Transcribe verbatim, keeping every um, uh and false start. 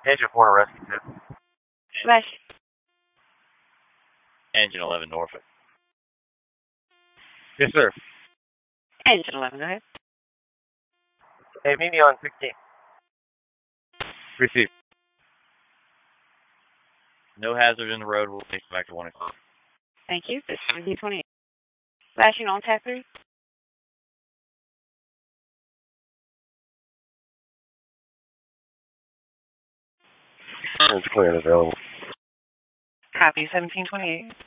Engine four to rescue two. Smash. Engine eleven, Norfolk. Yes, sir. Engine eleven, go ahead. Hey, meet me on sixteen. Receive. No hazard in the road. We'll take you back to one o'clock. Thank you. This is D twenty-eight. Flashing on tap three. It's clear and available. Copy, seventeen twenty-eight.